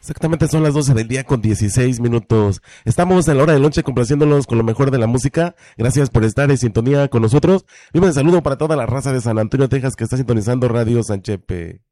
Exactamente, son las 12 del día con 16 minutos. Estamos en la hora del lonche complaciéndolos con lo mejor de la música. Gracias por estar en sintonía con nosotros. Viva el saludo para toda la raza de San Antonio, Texas, que está sintonizando Radio Sanchepe.